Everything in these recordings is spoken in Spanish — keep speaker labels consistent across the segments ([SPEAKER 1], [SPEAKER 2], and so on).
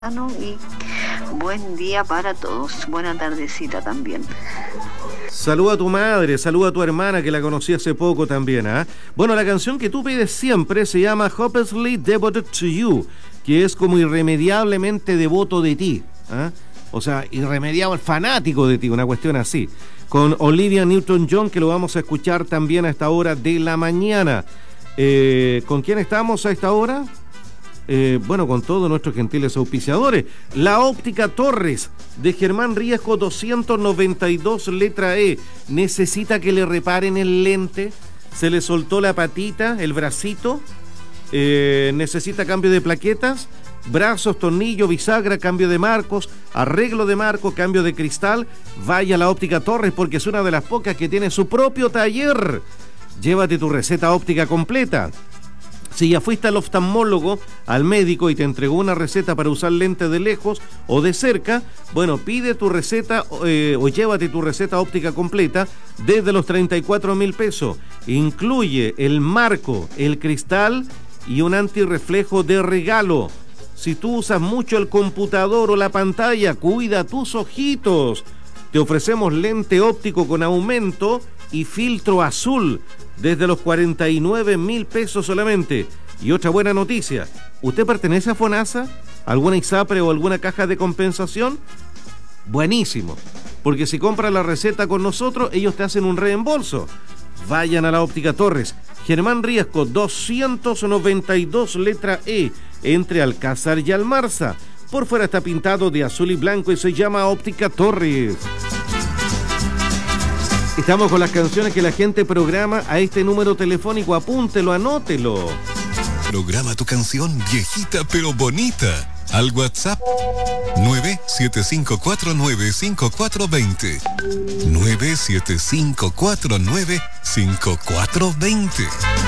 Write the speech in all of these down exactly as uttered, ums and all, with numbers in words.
[SPEAKER 1] Y buen día para todos, buena tardecita también.
[SPEAKER 2] Saluda a tu madre, saluda a tu hermana que la conocí hace poco también, ¿ah? ¿eh? Bueno, la canción que tú pides siempre se llama Hopelessly Devoted to You, que es como irremediablemente devoto de ti, ¿eh? O sea, irremediable, fanático de ti, una cuestión así. Con Olivia Newton-John, que lo vamos a escuchar también a esta hora de la mañana. Eh, ¿Con quién estamos a esta hora? Eh, bueno, con todos nuestros gentiles auspiciadores. La Óptica Torres de Germán Riesco doscientos noventa y dos, letra E. ¿Necesita que le reparen el lente? ¿Se le soltó la patita, el bracito? Eh, ¿Necesita cambio de plaquetas? Brazos, tornillo, bisagra, cambio de marcos, arreglo de marco, cambio de cristal. Vaya a la Óptica Torres porque es una de las pocas que tiene su propio taller. Llévate tu receta óptica completa. Si ya fuiste al oftalmólogo, al médico, y te entregó una receta para usar lentes de lejos o de cerca, bueno, pide tu receta eh, o llévate tu receta óptica completa desde los treinta y cuatro mil pesos. Incluye el marco, el cristal y un antirreflejo de regalo. Si tú usas mucho el computador o la pantalla, cuida tus ojitos. Te ofrecemos lente óptico con aumento y filtro azul desde los cuarenta y nueve mil pesos solamente. Y otra buena noticia, ¿usted pertenece a FONASA? ¿Alguna ISAPRE o alguna caja de compensación? Buenísimo, porque si compras la receta con nosotros, ellos te hacen un reembolso. Vayan a la Óptica Torres, Germán Riesco doscientos noventa y dos, letra E, entre Alcázar y Almarza. Por fuera está pintado de azul y blanco y se llama Óptica Torres. Estamos con las canciones que la gente programa a este número telefónico. Apúntelo, anótelo.
[SPEAKER 3] Programa tu canción viejita pero bonita al WhatsApp nueve siete cinco cuatro nueve cinco cuatro dos cero nueve siete cinco cuatro nueve cinco cuatro dos cero.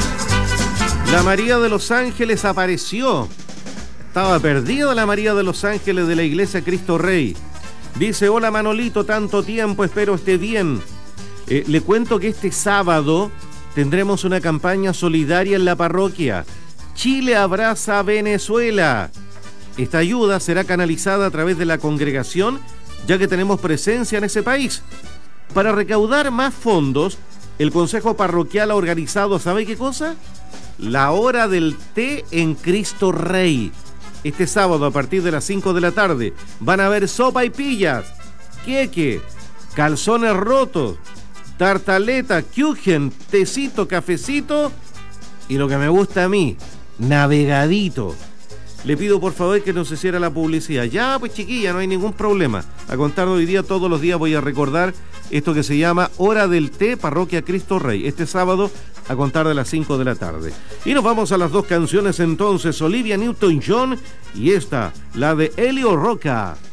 [SPEAKER 2] La María de los Ángeles apareció. Estaba perdida la María de los Ángeles de la Iglesia Cristo Rey. Dice: hola Manolito, tanto tiempo, espero esté bien. Eh, le cuento que este sábado tendremos una campaña solidaria en la parroquia. Chile abraza a Venezuela. Esta ayuda será canalizada a través de la congregación, ya que tenemos presencia en ese país. Para recaudar más fondos, el Consejo Parroquial ha organizado, ¿sabe qué cosa? La hora del té en Cristo Rey. Este sábado a partir de las cinco de la tarde van a haber sopa y pillas, queque, calzones rotos, tartaleta, kuchen, tecito, cafecito y lo que me gusta a mí, navegadito. Le pido por favor que nos hiciera la publicidad. Ya, pues chiquilla, no hay ningún problema. A contar de hoy día, todos los días voy a recordar esto que se llama Hora del Té, Parroquia Cristo Rey. Este sábado a contar de las cinco de la tarde. Y nos vamos a las dos canciones entonces. Olivia Newton-John y esta, la de Elio Roca.